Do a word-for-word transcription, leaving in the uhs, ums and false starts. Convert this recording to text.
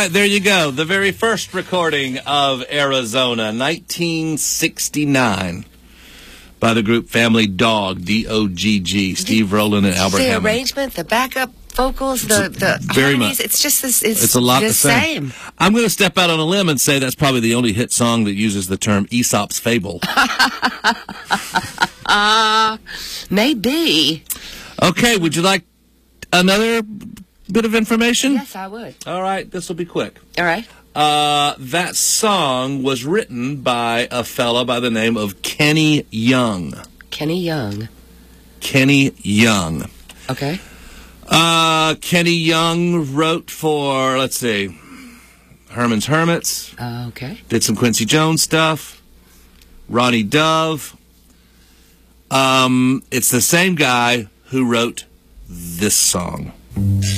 right, there you go. The very first recording of Arizona, nineteen sixty-nine, by the group Family Dog, D O G G, Steve Rowland and Albert The Hammond. arrangement, the backup vocals, the, the very harmonies, much. it's just this, it's, It's a lot the the same. same. I'm going to step out on a limb and say that's probably the only hit song that uses the term Aesop's Fable. uh, maybe. Okay, would you like another bit of information? Yes, I would. All right, this will be quick. All right. Uh, that song was written by a fella by the name of Kenny Young. Kenny Young. Kenny Young. Okay. Uh, Kenny Young wrote for, let's see, Herman's Hermits. Uh, okay. Did some Quincy Jones stuff. Ronnie Dove. Um, it's the same guy who wrote this song.